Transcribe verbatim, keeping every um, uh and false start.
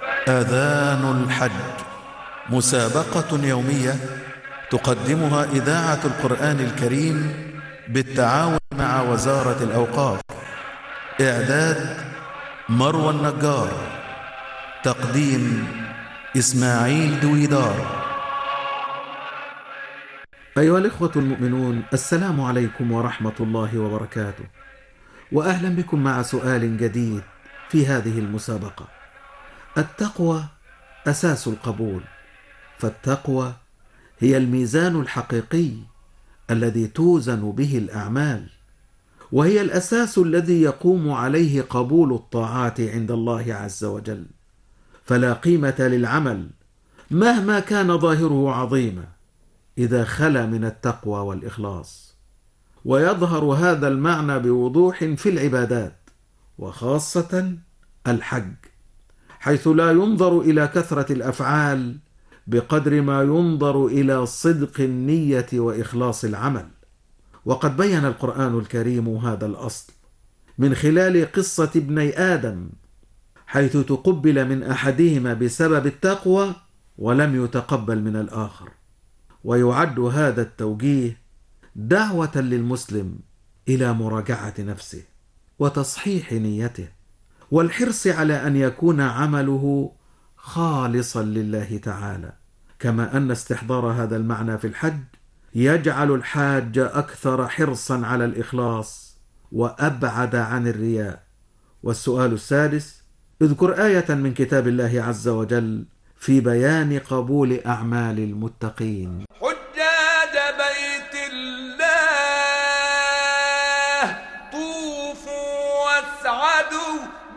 آذان الحج، مسابقة يومية تقدمها إذاعة القرآن الكريم بالتعاون مع وزارة الأوقاف. إعداد مروى النجار، تقديم إسماعيل دويدار. أيها الإخوة المؤمنون، السلام عليكم ورحمة الله وبركاته، وأهلا بكم مع سؤال جديد في هذه المسابقة. التقوى أساس القبول، فالتقوى هي الميزان الحقيقي الذي توزن به الأعمال، وهي الأساس الذي يقوم عليه قبول الطاعات عند الله عز وجل. فلا قيمة للعمل مهما كان ظاهره عظيما إذا خلا من التقوى والإخلاص. ويظهر هذا المعنى بوضوح في العبادات، وخاصة الحج، حيث لا ينظر إلى كثرة الأفعال بقدر ما ينظر إلى صدق النية وإخلاص العمل. وقد بين القرآن الكريم هذا الأصل من خلال قصة ابني آدم، حيث تقبل من أحدهما بسبب التقوى ولم يتقبل من الآخر. ويعد هذا التوجيه دعوة للمسلم إلى مراجعة نفسه وتصحيح نيته، والحرص على أن يكون عمله خالصا لله تعالى. كما أن استحضار هذا المعنى في الحج يجعل الحاج أكثر حرصا على الإخلاص وأبعد عن الرياء. والسؤال السادس: اذكر آية من كتاب الله عز وجل في بيان قبول أعمال المتقين.